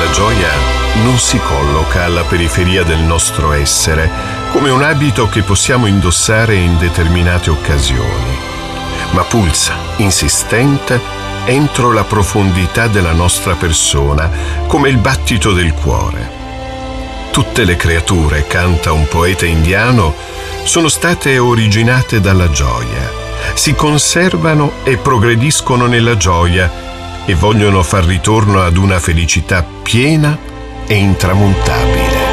La gioia non si colloca alla periferia del nostro essere, come un abito che possiamo indossare in determinate occasioni, ma pulsa, insistente, entro la profondità della nostra persona, come il battito del cuore. Tutte le creature, canta un poeta indiano, sono state originate dalla gioia, si conservano e progrediscono nella gioia e vogliono far ritorno ad una felicità piena e intramontabile.